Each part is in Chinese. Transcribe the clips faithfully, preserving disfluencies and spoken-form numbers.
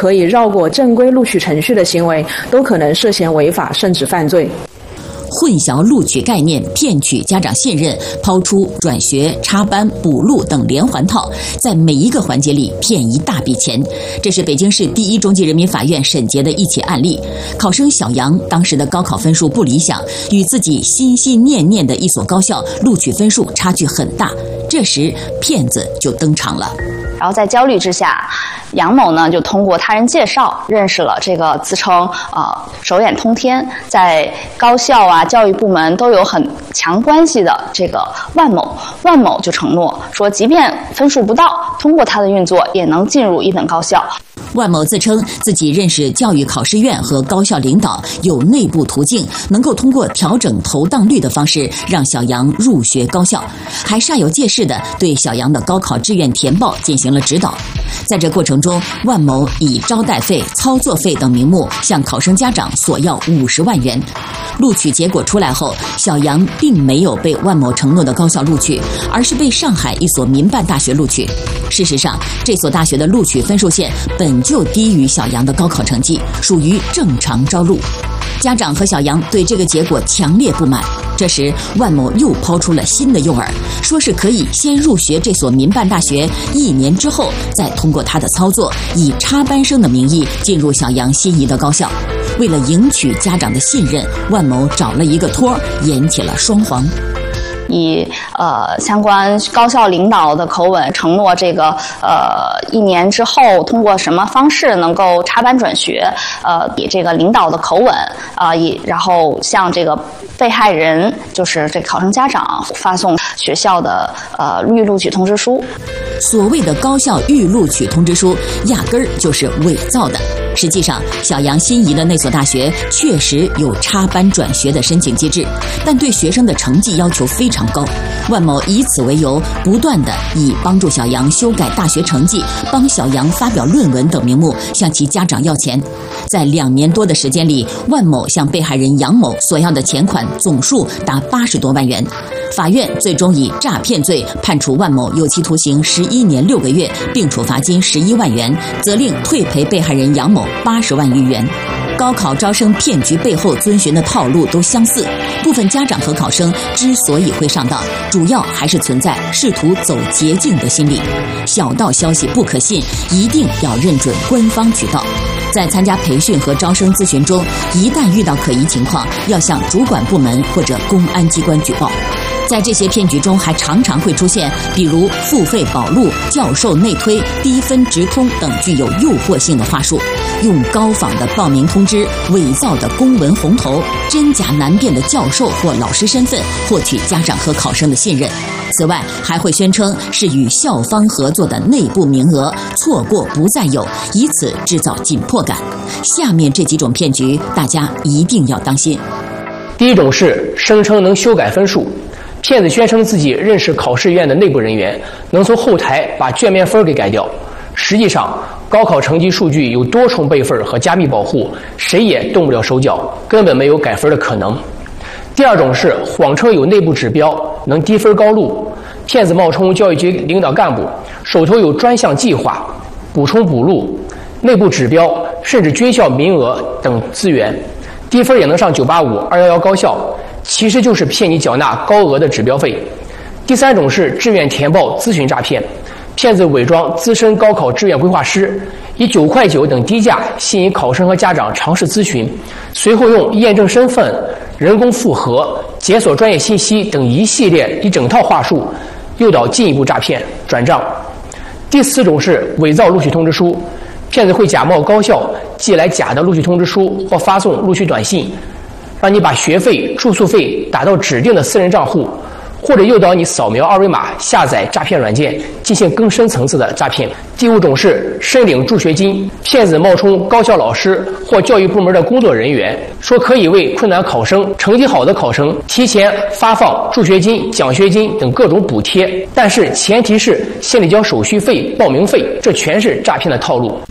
可以绕过正规录取程序的行为，都可能涉嫌违法甚至犯罪。 混淆录取概念，骗取家长信任，抛出转学、插班、补录等连环套，在每一个环节里骗一大笔钱。这是北京市第一中级人民法院审结的一起案例。考生小杨当时的高考分数不理想，与自己心心念念的一所高校录取分数差距很大，这时骗子就登场了。 然后在焦虑之下，杨某呢就通过他人介绍认识了这个自称呃手眼通天，在高校啊教育部门都有很强关系的这个万某。万某就承诺说，即便分数不到，通过他的运作也能进入一本高校。 万某自称自己认识教育考试院和高校领导，有内部途径，能够通过调整投档率的方式让小杨入学高校，还煞有介事地对小杨的高考志愿填报进行了指导。在这过程中，万某以招待费、操作费等名目向考生家长索要五十万元。录取结果出来后，小杨并没有被万某承诺的高校录取，而是被上海一所民办大学录取。事实上，这所大学的录取分数线本就低于小杨的高考成绩，属于正常招录。家长和小杨对这个结果强烈不满。这时，万某又抛出了新的诱饵，说是可以先入学这所民办大学，一年之后再通过他的操作，以插班生的名义进入小杨心仪的高校。为了赢取家长的信任，万某找了一个托，演起了双簧。 以呃相关高校领导的口吻承诺这个呃一年之后通过什么方式能够插班转学，呃以这个领导的口吻啊、呃，以然后向这个被害人就是这个考生家长发送学校的呃预录取通知书。 所谓的高校预录取通知书压根儿就是伪造的。实际上，小杨心仪的那所大学确实有插班转学的申请机制，但对学生的成绩要求非常高。万某以此为由，不断地以帮助小杨修改大学成绩、帮小杨发表论文等名目向其家长要钱。在两年多的时间里，万某向被害人杨某索要的钱款总数达八十多万元。法院最终以诈骗罪判处万某有期徒刑十一年六个月，并处罚金十一万元，责令退赔被害人杨某八十万余元。高考招生骗局背后遵循的套路都相似，部分家长和考生之所以会上当，主要还是存在试图走捷径的心理。小道消息不可信，一定要认准官方渠道。在参加培训和招生咨询中，一旦遇到可疑情况，要向主管部门或者公安机关举报。在这些骗局中，还常常会出现比如付费保录、教授内推、低分直通等具有诱惑性的话术，用高仿的报名通知、伪造的公文红头、真假难辨的教授或老师身份，获取家长和考生的信任。此外，还会宣称是与校方合作的内部名额，错过不再有，以此制造紧迫感。下面这几种骗局，大家一定要当心。 第一种是声称能修改分数。骗子宣称自己认识考试院的内部人员，能从后台把卷面分给改掉。实际上，高考成绩数据有多重备份和加密保护，谁也动不了手脚，根本没有改分的可能。第二种是谎称有内部指标，能低分高录。骗子冒充教育局领导干部，手头有专项计划、补充补录、内部指标，甚至军校名额等资源，低分也能上九八五、二一一高校。其实就是骗你缴纳高额的指标费。第三种是志愿填报咨询诈骗，骗子伪装资深高考志愿规划师，以九块九等低价吸引考生和家长尝试咨询，随后用验证身份、人工复核、解锁专业信息等一系列一整套话术，诱导进一步诈骗转账。第四种是伪造录取通知书，骗子会假冒高校寄来假的录取通知书或发送录取短信，让你把学费、住宿费打到指定的私人账户，或者诱导你扫描二维码下载诈骗软件，进行更深层次的诈骗。第五种是申领助学金，骗子冒充高校老师或教育部门的工作人员，说可以为困难考生、成绩好的考生提前发放助学金、奖学金等各种补贴，但是前提是先得交手续费、报名费，这全是诈骗的套路。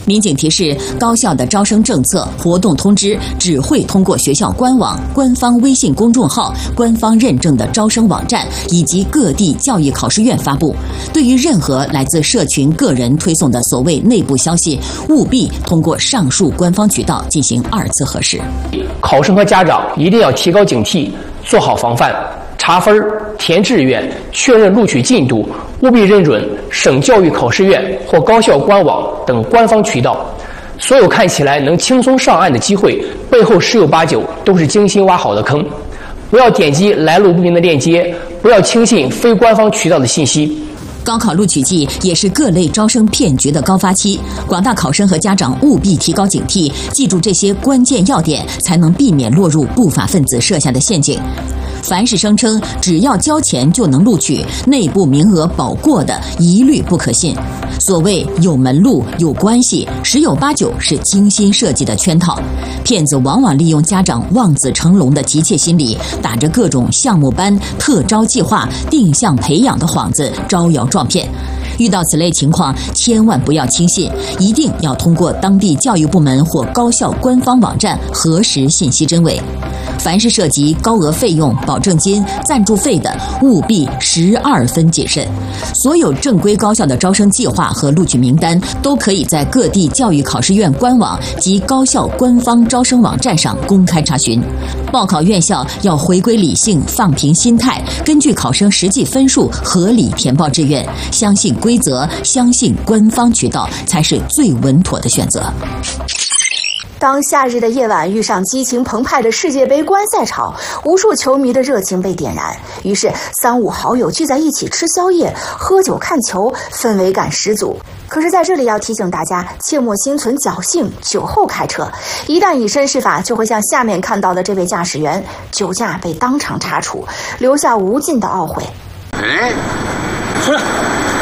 民警提示，高校的招生政策、活动通知只会通过学校官网、官方微信公众号、官方认证的招生网站以及各地教育考试院发布。对于任何来自社群个人推送的所谓内部消息，务必通过上述官方渠道进行二次核实。 考生和家长一定要提高警惕，做好防范。查分、填志愿、确认录取进度，务必认准省教育考试院或高校官网等官方渠道。所有看起来能轻松上岸的机会，背后十有八九都是精心挖好的坑。不要点击来路不明的链接，不要轻信非官方渠道的信息。 高考录取季也是各类招生骗局的高发期，广大考生和家长务必提高警惕，记住这些关键要点，才能避免落入不法分子设下的陷阱。凡是声称只要交钱就能录取、内部名额保过的，一律不可信。所谓有门路、有关系，十有八九是精心设计的圈套。骗子往往利用家长望子成龙的急切心理，打着各种项目班、特招计划、定向培养的幌子，招摇撞骗。遇到此类情况，千万不要轻信，一定要通过当地教育部门或高校官方网站核实信息真伪。凡是涉及高额费用、保证金、赞助费的，务必十二分谨慎。所有正规高校的招生计划和录取名单，都可以在各地教育考试院官网及高校官方招生网站上公开查询。报考院校要回归理性，放平心态，根据考生实际分数合理填报志愿，相信规则，相信官方渠道，才是最稳妥的选择。 当夏日的夜晚遇上激情澎湃的世界杯观赛场，无数球迷的热情被点燃，于是三五好友聚在一起吃宵夜、喝酒看球，氛围感十足。可是在这里要提醒大家，切莫心存侥幸，酒后开车，一旦以身试法，就会像下面看到的这位驾驶员，酒驾被当场查处，留下无尽的懊悔。 哎，出来！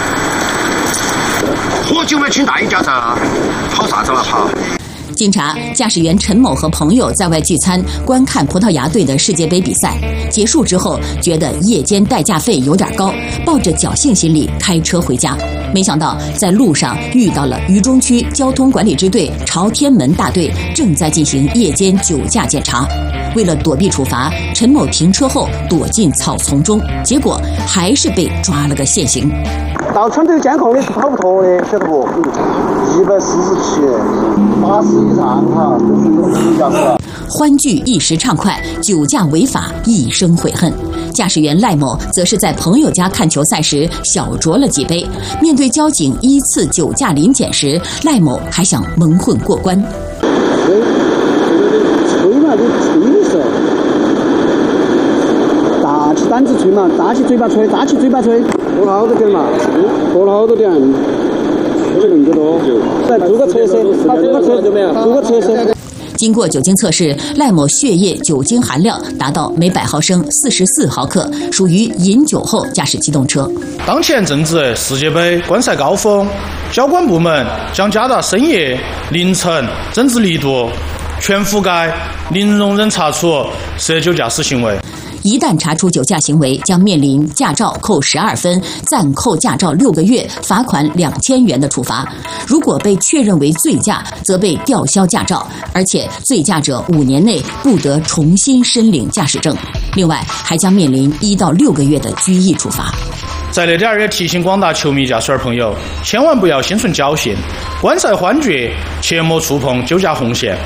喝酒嘛，请大一家子，跑啥子了跑？ 经查，驾驶员陈某和朋友在外聚餐，观看葡萄牙队的世界杯比赛。结束之后，觉得夜间代驾费有点高，抱着侥幸心理开车回家。没想到在路上遇到了渝中区交通管理支队朝天门大队，正在进行夜间酒驾检查。为了躲避处罚，陈某停车后躲进草丛中，结果还是被抓了个现行。 到村头监控的是跑不脱的，晓得不？一百四十七，八十以上哈，都是有酒驾的。 欢聚一时畅快，酒驾违法一生悔恨。驾驶员赖某则是在朋友家看球赛时小酌了几杯，面对交警依次酒驾临检时，赖某还想蒙混过关。 吹嘛，就吹的时候，大起胆子吹嘛，大起嘴巴吹，大起嘴巴吹。喝了好多点嘛，喝了好多点，喝了更多。再做个测试，他做个测试没有？做个测试。 经过酒精测试，赖某血液酒精含量达到每百毫升四十四毫克，属于饮酒后驾驶机动车。 当前正值世界杯观赛高峰，交管部门将加大深夜、凌晨整治力度，全覆盖零容忍查处涉酒驾驶行为。 一旦查出酒驾行为，将面临驾照扣十二分、暂扣驾照六个月、罚款两千元的处罚。如果被确认为醉驾，则被吊销驾照，而且醉驾者五年内不得重新申领驾驶证。另外，还将面临一到六个月的拘役处罚。 在这点儿也提醒广大球迷驾驶员朋友，千万不要心存侥幸，观赛欢聚，切莫触碰酒驾红线。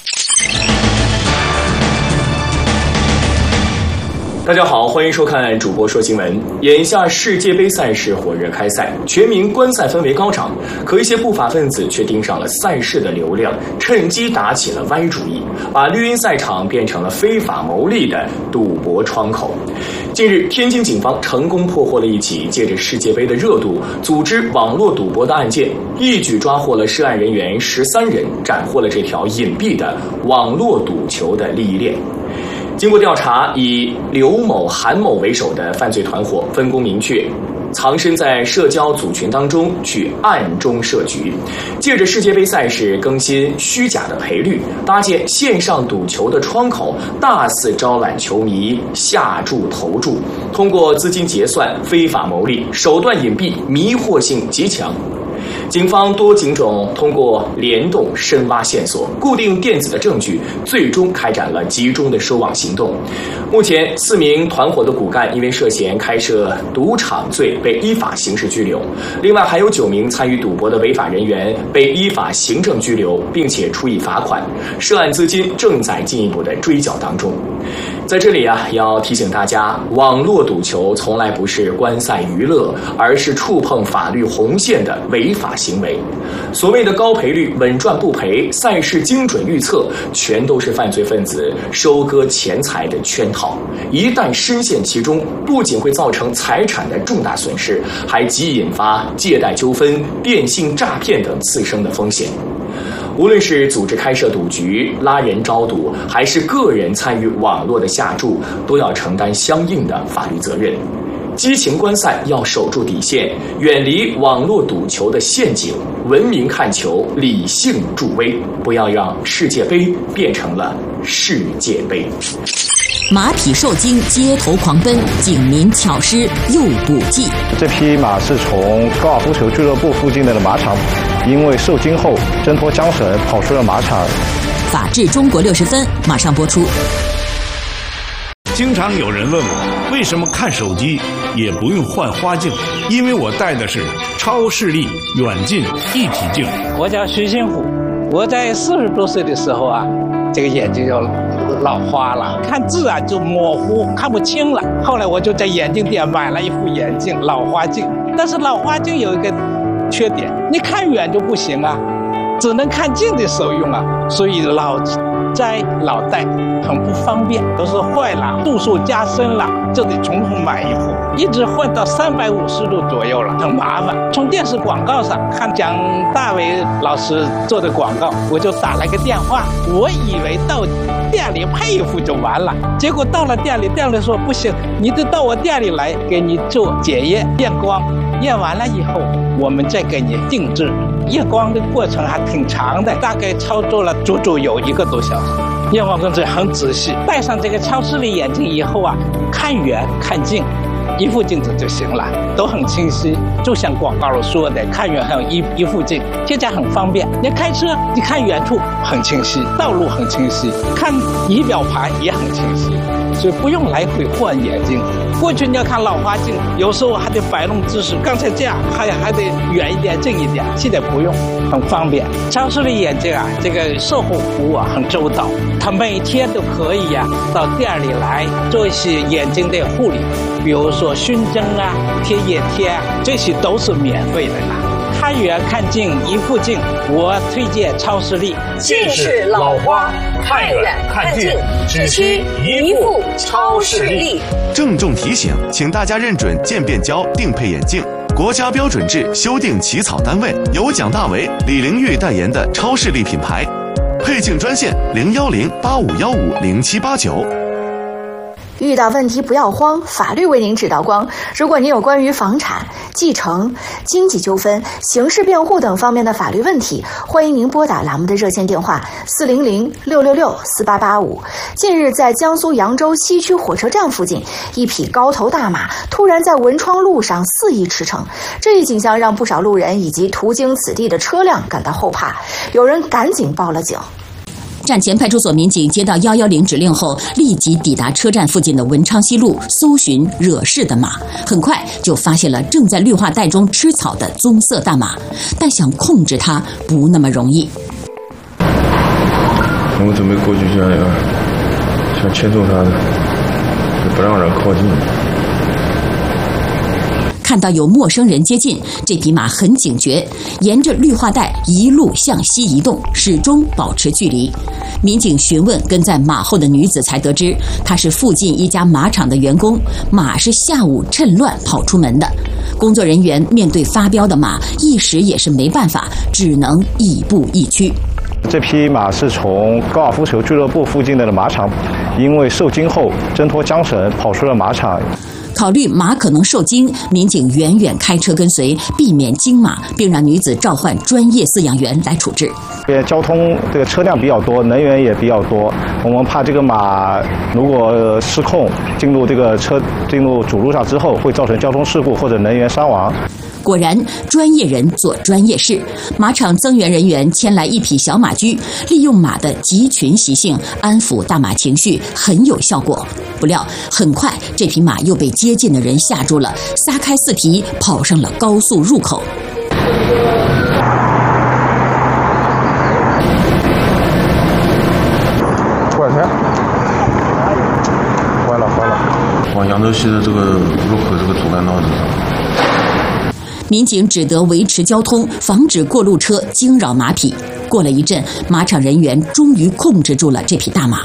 大家好，欢迎收看主播说新闻。眼下世界杯赛事火热开赛，全民观赛氛围高涨，可一些不法分子却盯上了赛事的流量，趁机打起了歪主意，把绿茵赛场变成了非法牟利的赌博窗口。近日，天津警方成功破获了一起借着世界杯的热度组织网络赌博的案件，一举抓获了涉案人员十三人，斩获了这条隐蔽的网络赌球的利益链。经过调查，以刘某、韩某为首的犯罪团伙分工明确，藏身在社交组群当中去暗中设局，借着世界杯赛事更新虚假的赔率，搭建线上赌球的窗口，大肆招揽球迷下注投注，通过资金结算非法牟利，手段隐蔽，迷惑性极强。 警方多警种通过联动深挖线索，固定电子的证据，最终开展了集中的收网行动。目前，四名团伙的骨干因为涉嫌开设赌场罪被依法刑事拘留，另外还有九名参与赌博的违法人员被依法行政拘留，并且处以罚款，涉案资金正在进一步的追缴当中。在这里啊，要提醒大家，网络赌球从来不是观赛娱乐，而是触碰法律红线的违法行为。所谓的高赔率、稳赚不赔、赛事精准预测，全都是犯罪分子收割钱财的圈套。一旦深陷其中，不仅会造成财产的重大损失，还极引发借贷纠纷、电信诈骗等次生的风险。无论是组织开设赌局、拉人招赌，还是个人参与网络的下注，都要承担相应的法律责任。激情观赛要守住底线，远离网络赌球的陷阱，文明看球，理性助威，不要让世界杯变成了世界杯。 马匹受惊，街头狂奔，警民巧施诱赌计。 这匹马是从高尔夫球俱乐部附近的马场，因为受惊后挣脱缰绳，跑出了马场。 法治中国六十分马上播出。 经常有人问我，为什么看手机也不用换花镜？因为我戴的是超视力远近一体镜。 我叫徐新虎，我在四十多岁的时候啊，这个眼睛就老花了，看字啊就模糊，看不清了。后来我就在眼镜店买了一副眼镜，老花镜。但是老花镜有一个缺点，你看远就不行啊，只能看近的时候用啊，所以老摘老戴很不方便，都是坏了，度数加深了，就得重新买一副，一直换到三百五十度左右了，很麻烦。从电视广告上看蒋大为老师做的广告，我就打了个电话，我以为到店里配一副就完了，结果到了店里，店里说不行，你得到我店里来给你做检验验光，验完了以后我们再给你定制。验光的过程还挺长的，大概操作了足足有一个多小时。验光工作很仔细，戴上这个超视力眼镜以后啊，看远看近一副镜子就行了，都很清晰，就像广告说的，看远很一一副镜，现在很方便。你开车，你看远处很清晰，道路很清晰，看仪表盘也很清晰，所以不用来回换眼镜。过去你要看老花镜，有时候还得摆弄姿势，刚才这样还还得远一点、近一点，现在不用，很方便。超视力眼镜啊，这个售后服务啊很周到，他每天都可以呀、啊、到店里来做一些眼睛的护理，比如说熏蒸啊、贴眼贴啊，这些都是免费的啦。看远看近一副镜，我推荐超视力。 近视老花，看远看近，只需一副超视力。 郑重提醒，请大家认准渐变焦定配眼镜，国家标准制修订起草单位，由蒋大为、李玲玉代言的超视力品牌。配镜专线零幺零八五幺五零七八九。 遇到问题不要慌，法律为您指导光。如果您有关于房产、继承、经济纠纷、刑事辩护等方面的法律问题，欢迎您拨打栏目的热线电话四零零六六六四八八五。近日，在江苏扬州西区火车站附近，一匹高头大马突然在文昌路上肆意驰骋，这一景象让不少路人以及途经此地的车辆感到后怕，有人赶紧报了警。 站前派出所民警接到一一零指令后，立即抵达车站附近的文昌西路，搜寻惹事的马。很快就发现了正在绿化带中吃草的棕色大马，但想控制它不那么容易。 我们准备过去想想牵住它的，不让人靠近。 看到有陌生人接近，这匹马很警觉，沿着绿化带一路向西移动，始终保持距离。民警询问跟在马后的女子，才得知她是附近一家马场的员工，马是下午趁乱跑出门的。工作人员面对发飙的马，一时也是没办法，只能亦步亦趋。 这匹马是从高尔夫球俱乐部附近的马场，因为受惊后挣脱缰绳，跑出了马场。 考虑马可能受惊，民警远远开车跟随，避免惊马，并让女子召唤专业饲养员来处置。 因为交通这个车辆比较多，人员也比较多，我们怕这个马如果失控进入这个车进入主路上之后，会造成交通事故或者人员伤亡。 果然，专业人做专业事。马场增援人员牵来一匹小马驹，利用马的集群习性安抚大马情绪，很有效果。不料，很快这匹马又被接近的人吓住了，撒开四蹄跑上了高速入口。 过来，坏了坏了，往扬州西的这个入口这个主干道子上。 民警只得维持交通，防止过路车惊扰马匹。过了一阵，马场人员终于控制住了这匹大马。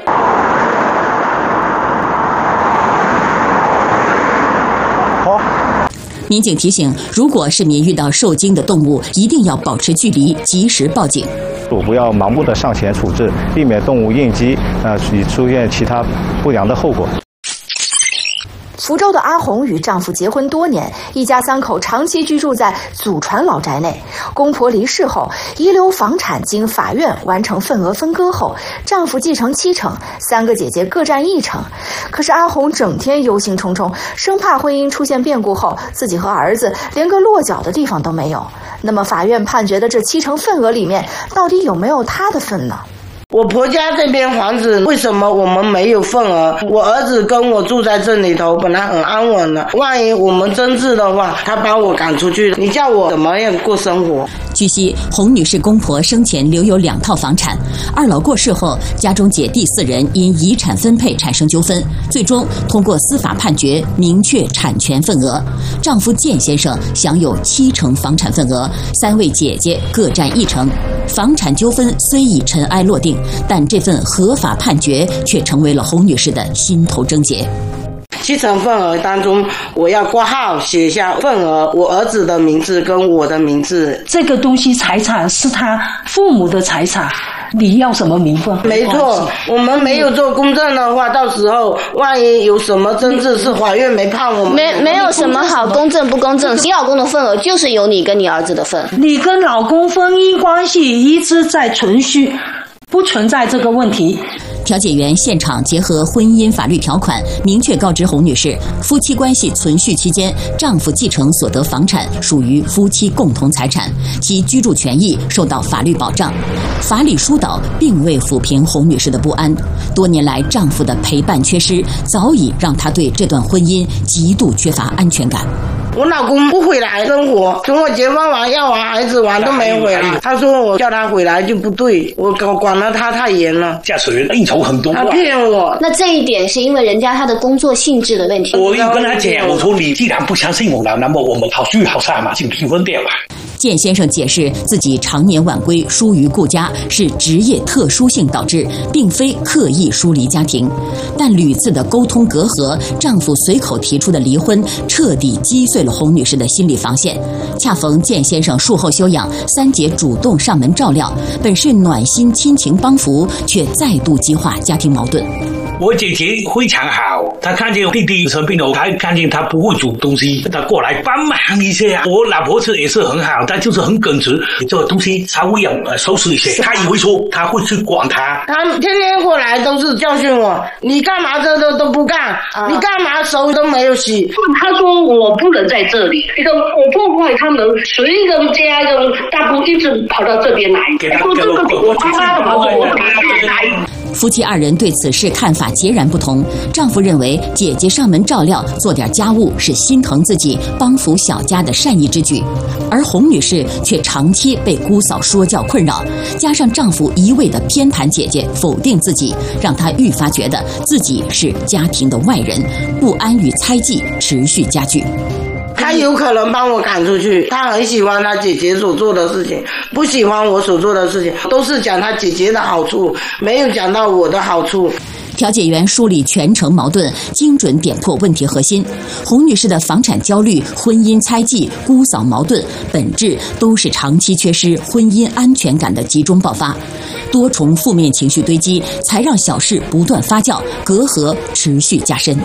好， 民警提醒，如果市民遇到受惊的动物，一定要保持距离，及时报警。 不要盲目的上前处置，避免动物应激，呃，以出现其他不良的后果。 福州的阿红与丈夫结婚多年，一家三口长期居住在祖传老宅内。公婆离世后，遗留房产经法院完成份额分割后，丈夫继承七成，三个姐姐各占一成。可是阿红整天忧心忡忡，生怕婚姻出现变故后，自己和儿子连个落脚的地方都没有。那么法院判决的这七成份额里面，到底有没有她的份呢？ 我婆家这边房子为什么我们没有份额？我儿子跟我住在这里头，本来很安稳的，万一我们争执的话，他把我赶出去，你叫我怎么样过生活？ 据悉，洪女士公婆生前留有两套房产，二老过世后，家中姐弟四人因遗产分配产生纠纷，最终通过司法判决明确产权份额。丈夫建先生享有七成房产份额，三位姐姐各占一成。房产纠纷虽已尘埃落定，但这份合法判决却成为了洪女士的心头症结。 七成份额当中，我要挂号写下份额，我儿子的名字跟我的名字。 这个东西财产是他父母的财产，你要什么名分？ 没错，我们没有做公证的话，到时候万一有什么争执，是法院没判我们。 没没有什么好公证不公证，你老公的份额就是有你跟你儿子的份。 你跟老公婚姻关系一直在存续，不存在这个问题。 调解员现场结合婚姻法律条款，明确告知洪女士，夫妻关系存续期间，丈夫继承所得房产属于夫妻共同财产，其居住权益受到法律保障。法理疏导并未抚平洪女士的不安，多年来丈夫的陪伴缺失，早已让她对这段婚姻极度缺乏安全感。 我老公不回来生活，从我结婚完要完孩子完都没回来。他说我叫他回来就不对，我管了他太严了， 家属人应酬很多， 他骗我。 那这一点是因为人家他的工作性质的问题。 我又跟他讲，我说你既然不相信我了，那么我们好聚好散嘛，就离婚掉吧。 建先生解释，自己常年晚归疏于顾家，是职业特殊性导致，并非刻意疏离家庭。但屡次的沟通隔阂，丈夫随口提出的离婚，彻底击碎了洪女士的心理防线。恰逢建先生术后休养，三姐主动上门照料，本是暖心亲情帮扶，却再度激化家庭矛盾。 我姐姐非常好，她看见弟弟生病了，她看见他不会煮东西，她过来帮忙一下。我老婆是也是很好，她就是很耿直，这个东西稍微要收拾一些。她以为说她会去管他， 她天天过来都是教训我，你干嘛这都都不干，啊、你干嘛手都没有洗。 她说我不能在这里，这个我破坏他们谁的家的大姑一直跑到这边来，说这个我爸爸怎么我来。 夫妻二人对此事看法截然不同。丈夫认为姐姐上门照料、做点家务是心疼自己、帮扶小家的善意之举，而洪女士却长期被姑嫂说教困扰，加上丈夫一味的偏袒姐姐、否定自己，让她愈发觉得自己是家庭的外人，不安与猜忌持续加剧。 他有可能帮我赶出去，他很喜欢他姐姐所做的事情，不喜欢我所做的事情，都是讲他姐姐的好处，没有讲到我的好处。 调解员梳理全程矛盾，精准点破问题核心。洪女士的房产焦虑、婚姻猜忌、姑嫂矛盾，本质都是长期缺失婚姻安全感的集中爆发，多重负面情绪堆积，才让小事不断发酵，隔阂持续加深。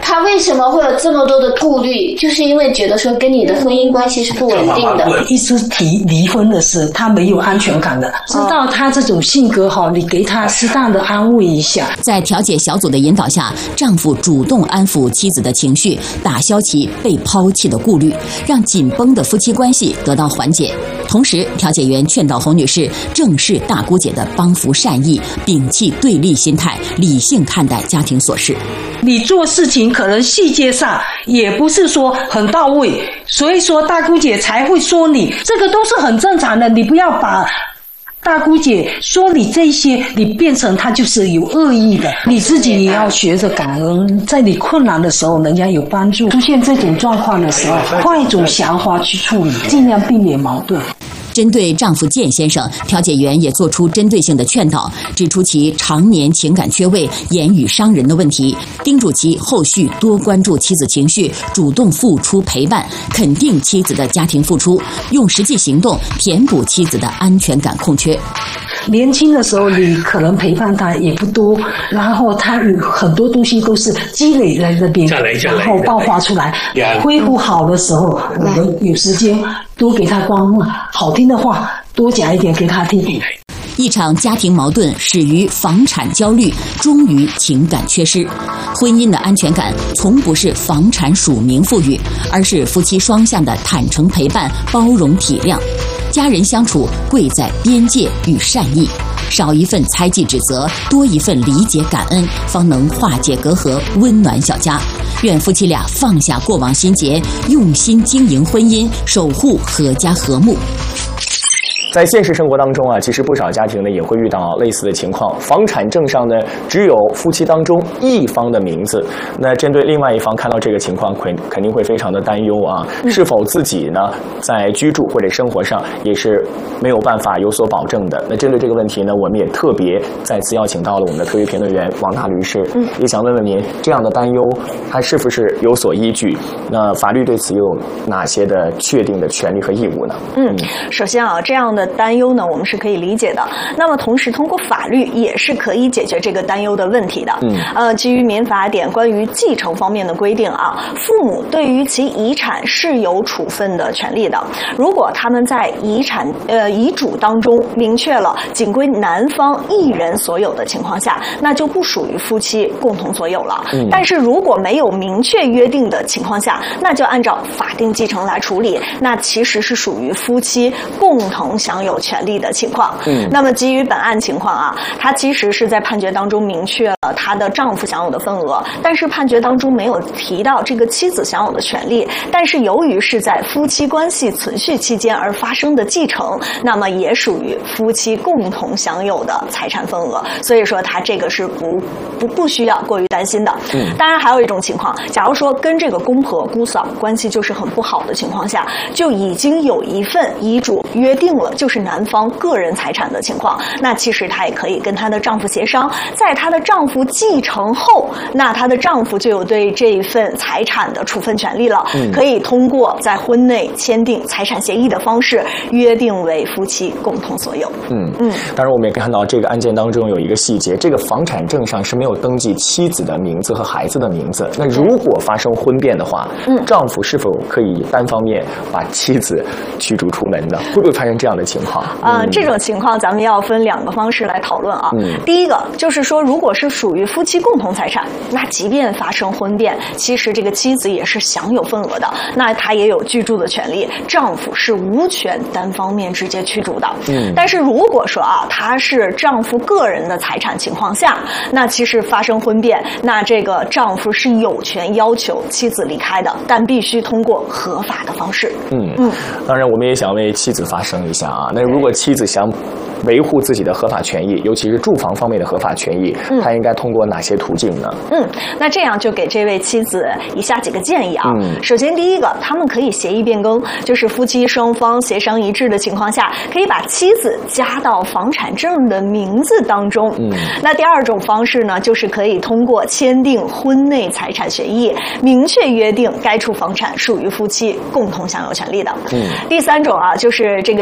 他为什么会有这么多的顾虑？就是因为觉得说跟你的婚姻关系是不稳定的。 一直提离婚的事，他没有安全感的。知道他这种性格哈，你给他适当的安慰一下。 在调解小组的引导下，丈夫主动安抚妻子的情绪，打消其被抛弃的顾虑，让紧绷的夫妻关系得到缓解。同时，调解员劝导洪女士正视大姑姐的帮扶善意，摒弃对立心态，理性看待家庭琐事。 你做事情可能细节上也不是说很到位，所以说大姑姐才会说你，这个都是很正常的。你不要把大姑姐说你这些，你变成她就是有恶意的。你自己也要学着感恩，在你困难的时候，人家有帮助。出现这种状况的时候，换一种想法去处理，尽量避免矛盾。 针对丈夫健先生，调解员也做出针对性的劝导，指出其常年情感缺位、言语伤人的问题，叮嘱其后续多关注妻子情绪，主动付出陪伴，肯定妻子的家庭付出，用实际行动填补妻子的安全感空缺。 年轻的时候你可能陪伴他也不多，然后他有很多东西都是积累在这边，然后爆发出来。恢复好的时候，我们有时间多给他关怀，好听的话多讲一点给他听。 一场家庭矛盾始于房产焦虑，终于情感缺失。婚姻的安全感从不是房产署名赋予，而是夫妻双向的坦诚陪伴、包容体谅。家人相处贵在边界与善意，少一份猜忌指责，多一份理解感恩，方能化解隔阂，温暖小家。愿夫妻俩放下过往心结，用心经营婚姻，守护阖家和睦。 在现实生活当中啊，其实不少家庭呢也会遇到类似的情况，房产证上呢只有夫妻当中一方的名字，那针对另外一方看到这个情况，肯肯定会非常的担忧啊，是否自己呢在居住或者生活上也是没有办法有所保证的。那针对这个问题呢，我们也特别再次邀请到了我们的特约评论员王大律师，嗯，也想问问您，这样的担忧它是不是有所依据？那法律对此有哪些的确定的权利和义务呢？ 嗯，首先啊，这样的担忧呢，我们是可以理解的。那么同时，通过法律也是可以解决这个担忧的问题的。嗯，呃，基于民法典关于继承方面的规定啊，父母对于其遗产是有处分的权利的。如果他们在遗产呃遗嘱当中明确了仅归男方一人所有的情况下，那就不属于夫妻共同所有了。嗯，但是如果没有明确约定的情况下，那就按照法定继承来处理，那其实是属于夫妻共同享有权利的情况。嗯，那么基于本案情况啊，她其实是在判决当中明确了她的丈夫享有的份额，但是判决当中没有提到这个妻子享有的权利。但是由于是在夫妻关系存续期间而发生的继承，那么也属于夫妻共同享有的财产份额，所以说她这个是不不不需要过于担心的。嗯，当然还有一种情况，假如说跟这个公婆姑嫂关系就是很不好的情况下，就已经有一份遗嘱约定了就是男方个人财产的情况，那其实她也可以跟她的丈夫协商，在她的丈夫继承后，那她的丈夫就有对这一份财产的处分权利了。嗯，可以通过在婚内签订财产协议的方式约定为夫妻共同所有。 嗯嗯，当然我们也看到这个案件当中有一个细节，这个房产证上是没有登记妻子的名字和孩子的名字。那如果发生婚变的话，嗯，丈夫是否可以单方面把妻子驱逐出门呢？会不会发生这样的情况？ 啊、呃，这种情况咱们要分两个方式来讨论啊。嗯，第一个就是说，如果是属于夫妻共同财产，那即便发生婚变，其实这个妻子也是享有份额的，那她也有居住的权利，丈夫是无权单方面直接驱逐的。嗯，但是如果说啊，他是丈夫个人的财产情况下，那其实发生婚变，那这个丈夫是有权要求妻子离开的，但必须通过合法的方式。 嗯嗯，当然我们也想为妻子发声一下啊。那如果妻子想维护自己的合法权益，尤其是住房方面的合法权益，嗯，他应该通过哪些途径呢？ 嗯，那这样就给这位妻子以下几个建议啊。嗯，首先第一个，他们可以协议变更，就是夫妻双方协商一致的情况下，可以把妻子加到房产证的名字当中。嗯，那第二种方式呢，就是可以通过签订婚内财产协议，明确约定该处房产属于夫妻共同享有权利的。嗯，第三种啊，就是这个妻子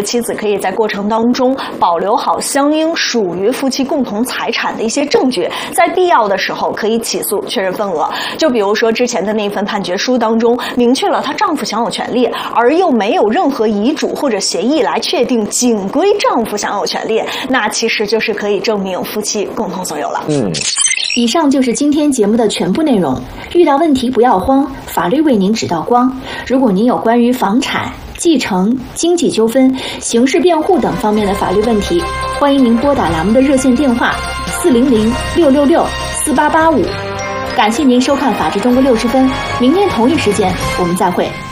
可以在过程当中保留好相应属于夫妻共同财产的一些证据，在必要的时候可以起诉确认份额。就比如说之前的那份判决书当中明确了她丈夫享有权利，而又没有任何遗嘱或者协议来确定仅归丈夫享有权利，那其实就是可以证明夫妻共同所有了。 嗯，以上就是今天节目的全部内容。遇到问题不要慌，法律为您指道光。如果您有关于房产、继承、经济纠纷、刑事辩护等方面的法律问题，欢迎您拨打栏目的热线电话四零零六六六四八八五。感谢您收看《法治中国六十分》，明天同一时间我们再会。